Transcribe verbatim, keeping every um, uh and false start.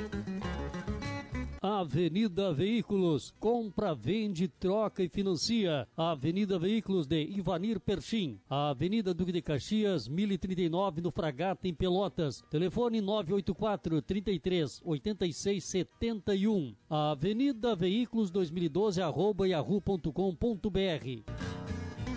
Avenida Veículos, compra, vende, troca e financia. Avenida Veículos de Ivanir Perchim. Avenida Duque de Caxias, mil e trinta e nove, no Fragata, em Pelotas. Telefone nove oito quatro, trinta e três, oitenta e seis, setenta e um. Avenida Veículos dois mil e doze, arroba yahoo ponto com ponto br.